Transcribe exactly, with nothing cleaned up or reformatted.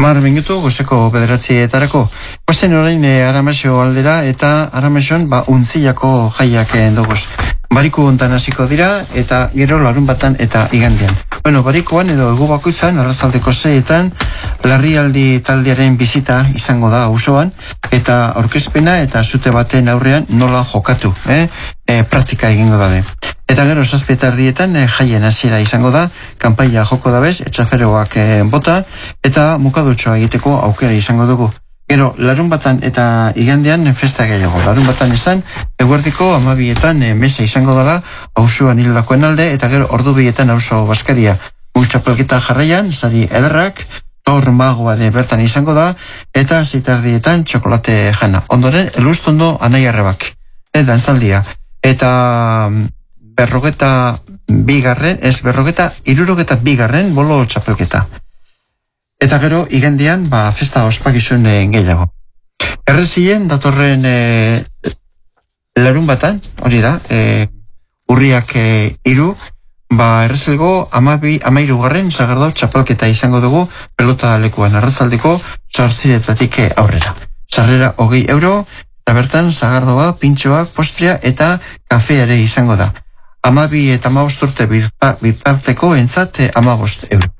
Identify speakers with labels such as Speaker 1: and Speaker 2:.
Speaker 1: Amar minutu, gozeko bederatzietarako. Posten orain e, Aramaxo aldera eta Aramaxon ba, untzilako jaiak endoguz. Bariku ontan hasiko dira eta gero larun batan eta igandian. Bueno, barikoan edo egu bakoitzan, arrazaldeko zeietan, larrialdi taldearen bizita izango da auzoan eta aurkezpena eta zute baten aurrean nola jokatu, eh? E, praktika egingo dabe. Eta gero zazpietardietan e, jaien hasiera izango da, kanpaia joko dabez, etxaferoak e, bota, eta mukadutxoa egiteko aukera izango dugu. Gero, larun batan eta igandean festa gehiago. Larun batan izan, eguerdiko amabietan e, mesa izango dela, auzoan hildakoen alde, eta gero ordu bietan auzo baskaria. Multxapelketa jarraian, sari ederrak, tor magoare bertan izango da, eta zitardietan txokolate jana. Ondoren, elustondo anai arrebak. E, dantzaldia. Eta berrogeta bigarren, ez berrogeta, irurogeta bigarren bolo txapelketa. Eta gero, igandian, ba, festa ospakizun e, gehiago. Errezien, datorren e, larun batan, hori da, e, urriak e, iru, ba, errezelgo, amabi, amairu garren, zagardau txapelketa izango dugu, pelota lekuan arrazaldeko, zortziretatik aurrera. Sarrera hogei euro, eta bertan, zagardoa, pintxoak, postria eta kafeare izango da. Amabi eta amabost urte birtarteko entzat amabost euro.